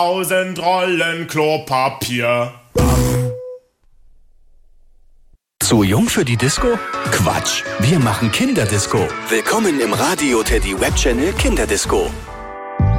1000 Rollen Klopapier. Zu jung für die Disco? Quatsch, wir machen Kinderdisco. Willkommen im Radio Teddy Webchannel Kinderdisco.